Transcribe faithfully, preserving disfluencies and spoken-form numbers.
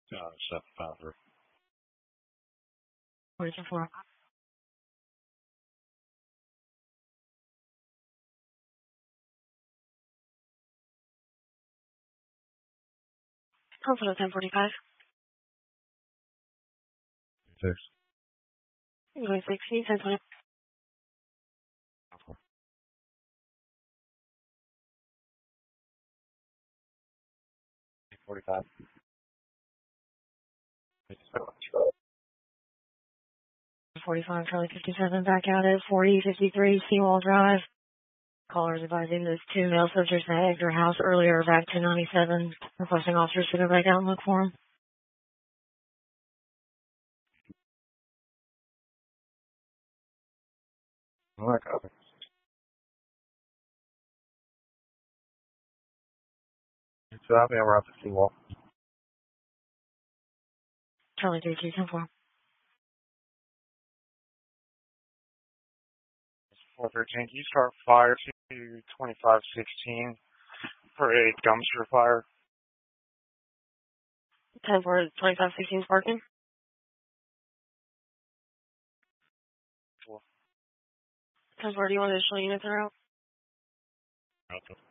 Uh, seven five three. Forty-two four. Hospital ten forty-five. Six. Going sixty, ten twenty. Forty-five. forty-five, Charlie fifty-seven, back out at forty fifty-three, Seawall Drive. Callers advising those two male subjects that exited their house earlier back to ninety-seven, requesting officers to go back out and look for them. All right, copy. So I'll be around the seawall. Charlie three two ten four. four thirteen, can you start fire to twenty-five sixteen for a dumpster fire? ten four, twenty-five sixteen Sparking. Four. ten four, do you want additional units in route? Okay.